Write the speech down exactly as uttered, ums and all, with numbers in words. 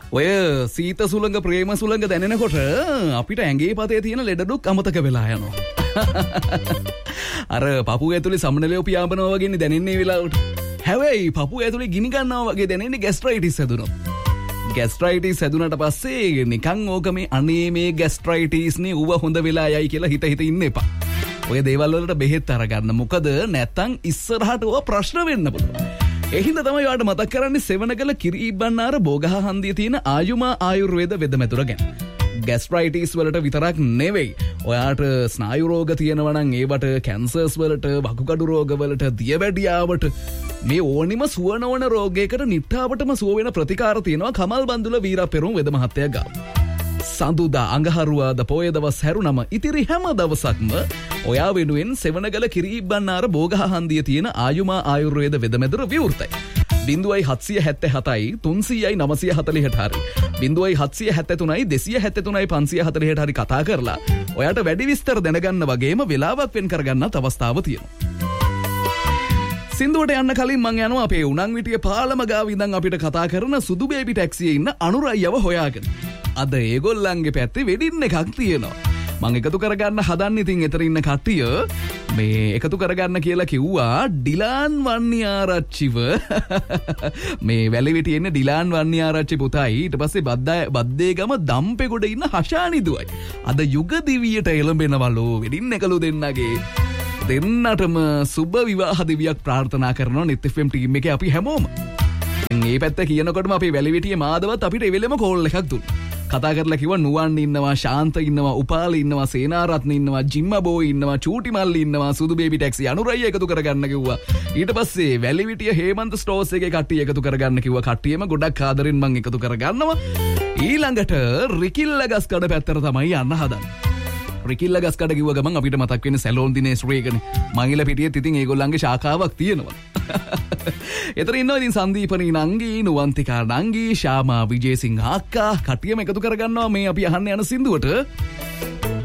ඔය සීත සුළඟ ප්‍රේම සුළඟ දැනෙනකොට අපිට ඇඟේ පතේ තියෙන ලෙඩ දුක් අමතක වෙලා යනවා. අර පපුව ඇතුලේ සම්නලයෝ පියාඹනවා වගේනේ දැනෙන්නේ වෙලාවට. හැබැයි පපුව ඇතුලේ ගිනි ගන්නවා වගේ දැනෙන්නේ ગેස්ට්‍රයිටිස් හැදුනොත්. ગેස්ට්‍රයිටිස් හැදුනට පස්සේ නිකන් ඕක මේ අනේ මේ ગેස්ට්‍රයිටිස් නේ ඌව හොඳ වෙලා යයි කියලා හිත හිත ඉන්න එපා. ඔය දේවල් වලට බෙහෙත් අරගන්න. මොකද නැත්තම් ඉස්සරහට ඕවා ප්‍රශ්න වෙන්න පුළුවන්. එහින්ද තමයි ඔයාලට මතක් කරන්නේ සෙවණගල කිරිබණ්ණාර බෝගහ හන්දියේ තියෙන ආයුමා ආයුර්වේද වෙදමැතුර ගැන. ગેස්ට්‍රයිටිස් වලට විතරක් නෙවෙයි. ඔයාට ස්නායු රෝග තියෙනවා නම් ඒවට, කැන්සර්ස් වලට, වකුගඩු රෝග වලට, දියවැඩියාවට මේ ඕනිම සුව නොවන රෝගයකට නිට්ටාවටම සුව වෙන ප්‍රතිකාර තියෙනවා කමල් බන්දුල වීරපෙරුම් වෙද මහත්තයා ගාව. සඳුදා අඟහරුවාද පොය දවස් හැරුණම ඉතිරි හැම දවසක්ම ඔයා වෙනුවෙන් සෙවණගල කිරිබණ්ණාර බෝගහ හන්දියේ තියෙන ආයුමා ආයුර්වේද වෙදමැදුර විවෘතයි. බිංදුවයි හත්සිය හැත්තෑ හතයි තුන්සියයි නවසිය හතළිහට හරි බිංදුවයි හත්සිය හැත්තෑ තුනයි දෙසිය හැත්තෑ තුනයි පන්සිය හතළිහට හරි කතා කරලා ඔයාට වැඩි විස්තර දැනගන්න වගේම වෙලාවක් වෙන් කරගන්නත් අවස්ථාව තියෙනවා. සින්දුවට යන්න කලින් මං යනවා අපේ උණන්විටිය පාලම ගාව ඉඳන් අපිට කතා කරන සුදු බේබි ටැක්සියේ ඉන්න අනුරයව හොයාගෙන. අද ඒගොල්ලන්ගේ පැත්තේ වෙඩින් එකක් තියෙනවා. මං එකතු කරගන්න හදන්න ඉතින් එතන ඉන්න කට්ටිය මේ එකතු කරගන්න කියලා කිව්වා ඩිලාන් වන්නිආරච්චිව මේ වැලිවිටියේ ඉන්න ඩිලාන් වන්නිආරච්චි පුතයි ඊට පස්සේ බද්දා බද්දේගම දම්පෙගොඩ ඉන්න හෂානි දුවයි. අද යුග දිවියට එළඹෙනවලු වෙඩින් එකලු දෙන්නගේ. දෙන්නටම සුබ විවාහ දිවියක් ප්‍රාර්ථනා කරනවා නෙත් එෆ් එම් ටීම් එකේ අපි හැමෝම. මේ පැත්ත කියනකොටම අපි වැලිවිටියේ මාදවත් අපිට එවෙලෙම කෝල් එකක් දුන්නා. කතා කරලා කිව්වා නුවන් ඉන්නවා, ශාන්ත ඉන්නවා, උපාල ඉන්නවා, සේනාරත්න ඉන්නවා, ජිම්මා බෝයි ඉන්නවා, චූටි මල්ලි ඉන්නවා, සුදු බේබි ටැක්සි අනුරයි එකතු කරගන්න කිව්වා. ඊට පස්සේ වැලිවිටිය හේමන්ත ස්ටෝර්ස් එකේ කට්ටිය එකතු කරගන්න කිව්වා. කට්ටියම ගොඩක් ආදරෙන් මං එකතු කරගන්නවා. ඊළඟට රිකිල්ල ගස්කඩ පැත්තට තමයි යන්න හදන්නේ. රිකිල්ල ගස්කඩ කිව්ව ගමන් අපිට මතක් වෙන්නේ සැලෝන් දිනේෂ් රේගනේ. මංගිල පිටියෙත් ඉතින් ඒගොල්ලන්ගේ ශාඛාවක් තියෙනවා. එතන ඉන්නවා ඉතින් සංදීපනී නංගී, නුවන්තිකා නංගී, ශාමා විජේසිංහ අක්කා කට්ටියම එකතු කරගන්නවා මේ අපි අහන්න යන සින්දුවට.